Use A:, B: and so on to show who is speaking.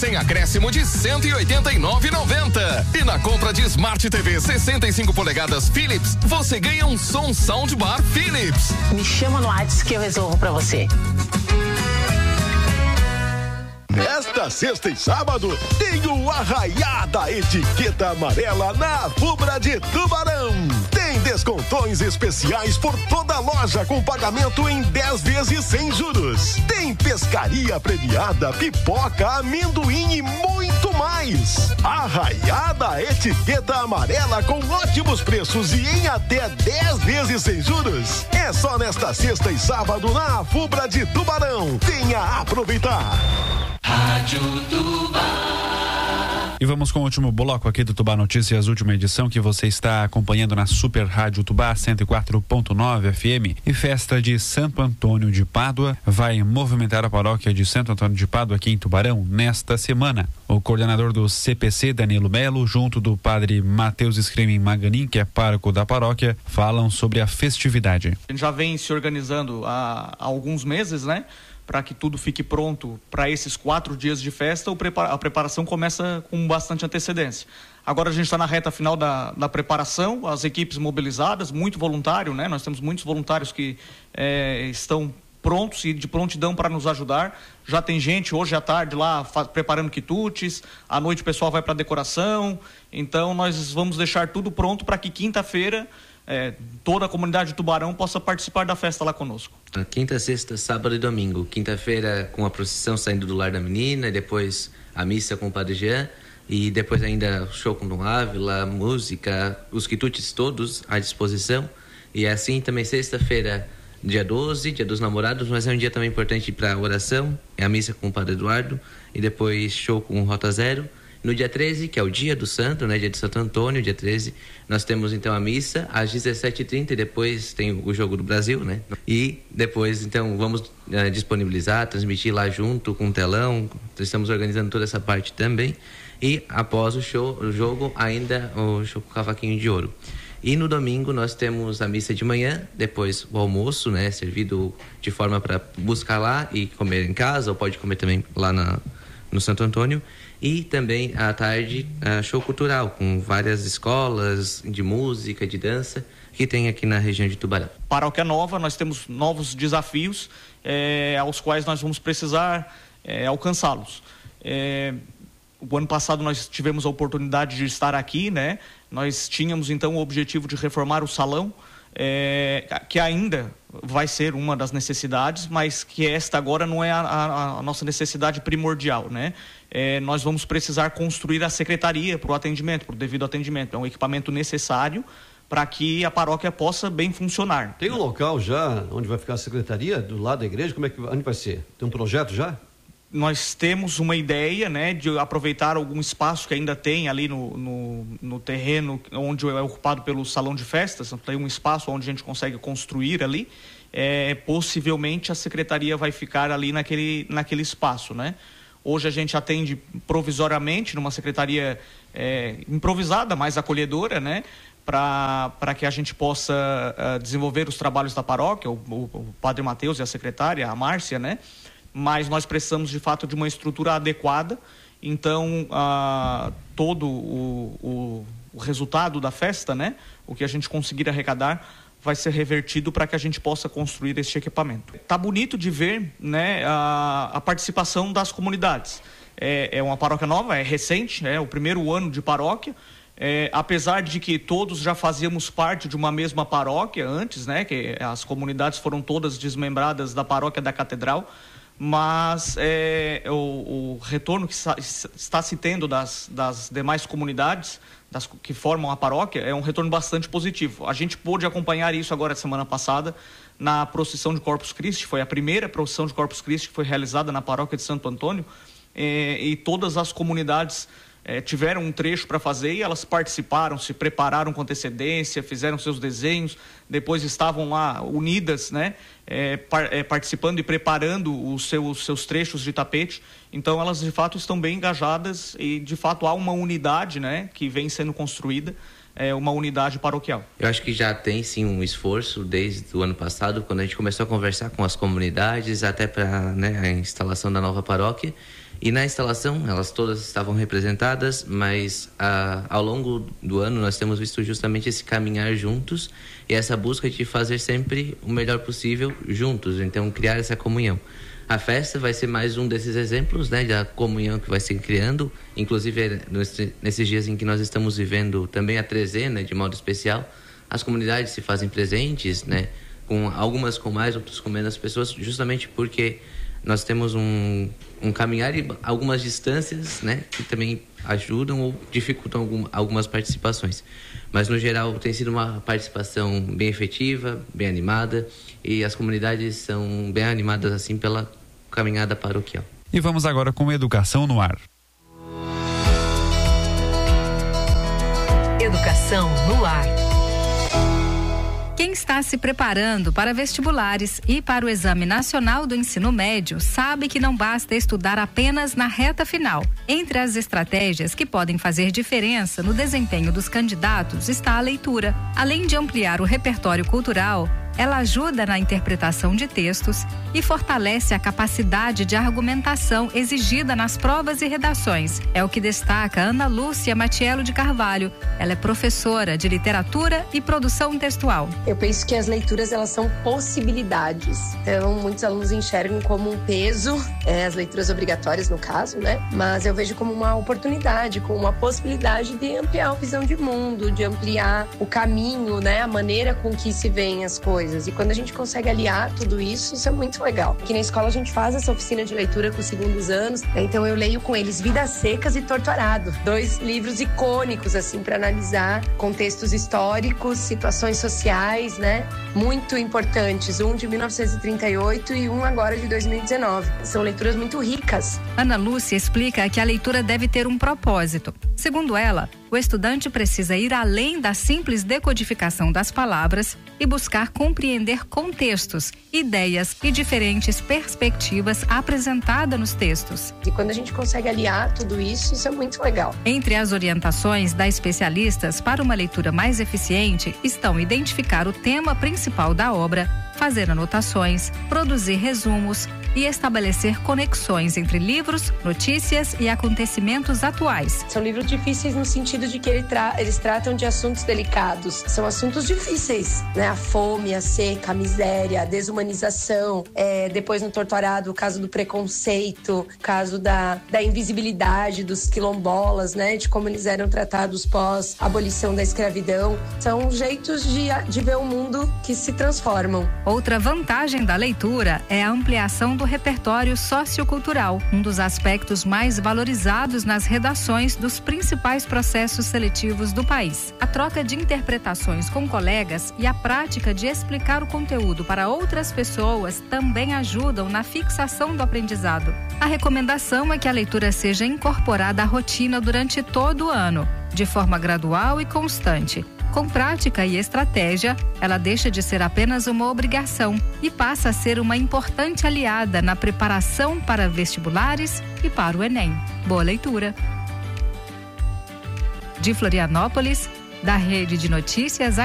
A: Tem acréscimo de R$ 189,90. E na compra de Smart TV 65 polegadas Philips, você ganha um som soundbar Philips.
B: Me chama no WhatsApp que eu resolvo pra você.
C: Nesta sexta e sábado, tem o Arraiada Etiqueta Amarela na Fubra de Tubarão. Tem descontões especiais por toda a loja com pagamento em 10 vezes sem juros. Tem pescaria premiada, pipoca, amendoim e muito mais. Arraiada Etiqueta Amarela com ótimos preços e em até 10 vezes sem juros. É só nesta sexta e sábado na Fubra de Tubarão. Venha aproveitar.
D: Rádio Tubá.
E: E vamos com o último bloco aqui do Tubá Notícias, última edição que você está acompanhando na Super Rádio Tubá 104.9 FM. E festa de Santo Antônio de Pádua vai movimentar a paróquia de Santo Antônio de Pádua aqui em Tubarão nesta semana. O coordenador do CPC, Danilo Melo, junto do padre Matheus Escrimin Maganin, que é pároco da paróquia, falam sobre a festividade.
F: A gente já vem se organizando há alguns meses, né? Para que tudo fique pronto para esses 4 dias de festa, a preparação começa com bastante antecedência. Agora a gente está na reta final da preparação, as equipes mobilizadas, muito voluntário, né? Nós temos muitos voluntários que estão prontos e de prontidão para nos ajudar. Já tem gente hoje à tarde lá preparando quitutes, à noite o pessoal vai para a decoração, então nós vamos deixar tudo pronto para que quinta-feira toda a comunidade de Tubarão possa participar da festa lá conosco.
G: Quinta, sexta, sábado e domingo. Quinta-feira com a procissão saindo do Lar da Menina, e depois a missa com o Padre Jean, e depois ainda o show com Dom Ávila, música, os quitutes todos à disposição. E assim também sexta-feira, dia 12, dia dos namorados, mas é um dia também importante para a oração, é a missa com o Padre Eduardo, e depois show com o Rota Zero. No dia 13, que é o dia do santo, né? Dia de Santo Antônio, dia 13, nós temos então a missa às 17h30 e depois tem o Jogo do Brasil, né? E depois, então, vamos disponibilizar, transmitir lá junto com o telão, estamos organizando toda essa parte também. E após o jogo, ainda o show com cavaquinho de ouro. E no domingo nós temos a missa de manhã, depois o almoço, né? Servido de forma para buscar lá e comer em casa, ou pode comer também lá no Santo Antônio. E também à tarde, show cultural, com várias escolas de música, de dança, que tem aqui na região de Tubarão.
F: Paróquia nova, nós temos novos desafios, aos quais nós vamos precisar alcançá-los. O ano passado nós tivemos a oportunidade de estar aqui, né? Nós tínhamos então o objetivo de reformar o salão, que ainda vai ser uma das necessidades, mas que esta agora não é a nossa necessidade primordial, né? Nós vamos precisar construir a secretaria para o atendimento, para o devido atendimento. É um equipamento necessário para que a paróquia possa bem funcionar.
H: Tem um local já onde vai ficar a secretaria, do lado da igreja? Onde vai ser? Tem um projeto já?
F: Nós temos uma ideia, né, de aproveitar algum espaço que ainda tem ali no terreno onde é ocupado pelo salão de festas. Tem um espaço onde a gente consegue construir ali. Possivelmente a secretaria vai ficar ali naquele espaço, né? Hoje a gente atende provisoriamente numa secretaria improvisada, mais acolhedora, né? Para que a gente possa desenvolver os trabalhos da paróquia, o Padre Matheus e a secretária, a Márcia, né? Mas nós precisamos de fato de uma estrutura adequada, então todo o resultado da festa, né? O que a gente conseguir arrecadar vai ser revertido para que a gente possa construir este equipamento. Tá bonito de ver, né, a participação das comunidades. É uma paróquia nova, é recente, é o primeiro ano de paróquia. Apesar de que todos já fazíamos parte de uma mesma paróquia antes, né, que as comunidades foram todas desmembradas da paróquia da Catedral, mas o retorno que está se tendo das demais comunidades que formam a paróquia é um retorno bastante positivo. A gente pôde acompanhar isso agora semana passada na procissão de Corpus Christi, foi a primeira procissão de Corpus Christi que foi realizada na paróquia de Santo Antônio, e todas as comunidades tiveram um trecho para fazer e elas participaram, se prepararam com antecedência, fizeram seus desenhos, depois estavam lá unidas, né, participando e preparando os seus trechos de tapete. Então elas de fato estão bem engajadas e de fato há uma unidade, né, que vem sendo construída, uma unidade paroquial.
G: Eu acho que já tem sim um esforço desde o ano passado, quando a gente começou a conversar com as comunidades até para, né, a instalação da nova paróquia. E na instalação, elas todas estavam representadas, mas ao longo do ano nós temos visto justamente esse caminhar juntos e essa busca de fazer sempre o melhor possível juntos, então criar essa comunhão. A festa vai ser mais um desses exemplos, né, da comunhão que vai se criando, inclusive nesses dias em que nós estamos vivendo também a trezena de modo especial, as comunidades se fazem presentes, né, algumas com mais, outras com menos pessoas, justamente porque nós temos um caminhar e algumas distâncias, né, que também ajudam ou dificultam algumas participações. Mas, no geral, tem sido uma participação bem efetiva, bem animada, e as comunidades são bem animadas, assim, pela caminhada paroquial.
E: E vamos agora com Educação no Ar.
I: Educação no Ar. Quem está se preparando para vestibulares e para o Exame Nacional do Ensino Médio sabe que não basta estudar apenas na reta final. Entre as estratégias que podem fazer diferença no desempenho dos candidatos está a leitura. Além de ampliar o repertório cultural, ela ajuda na interpretação de textos e fortalece a capacidade de argumentação exigida nas provas e redações. É o que destaca Ana Lúcia Matiello de Carvalho. Ela é professora de literatura e produção textual.
J: Eu penso que as leituras, elas são possibilidades. Então, muitos alunos enxergam como um peso, as leituras obrigatórias no caso, né? Mas eu vejo como uma oportunidade, como uma possibilidade de ampliar a visão de mundo, de ampliar o caminho, né? A maneira com que se veem as coisas. E quando a gente consegue aliar tudo isso, isso é muito legal. Aqui na escola a gente faz essa oficina de leitura com os segundos anos, né? Então eu leio com eles Vidas Secas e Torto Arado, 2 livros icônicos, assim, para analisar contextos históricos, situações sociais, né? Muito importantes, um de 1938 e um agora de 2019. São leituras muito ricas.
I: Ana Lúcia explica que a leitura deve ter um propósito. Segundo ela, o estudante precisa ir além da simples decodificação das palavras e buscar compreender contextos, ideias e diferentes perspectivas apresentadas nos textos.
J: E quando a gente consegue aliar tudo isso, isso é muito legal.
I: Entre as orientações das especialistas para uma leitura mais eficiente estão identificar o tema principal da obra, fazer anotações, produzir resumos e estabelecer conexões entre livros, notícias e acontecimentos atuais.
J: São livros difíceis no sentido de que eles tratam de assuntos delicados. São assuntos difíceis, né? A fome, a seca, a miséria, a desumanização. Depois no Torto Arado, o caso do preconceito, o caso da invisibilidade dos quilombolas, né? De como eles eram tratados pós-abolição da escravidão. São jeitos de ver o mundo que se transformam.
I: Outra vantagem da leitura é a ampliação do repertório sociocultural, um dos aspectos mais valorizados nas redações dos principais processos seletivos do país. A troca de interpretações com colegas e a prática de explicar o conteúdo para outras pessoas também ajudam na fixação do aprendizado. A recomendação é que a leitura seja incorporada à rotina durante todo o ano, de forma gradual e constante. Com prática e estratégia, ela deixa de ser apenas uma obrigação e passa a ser uma importante aliada na preparação para vestibulares e para o Enem. Boa leitura! De Florianópolis, da Rede de Notícias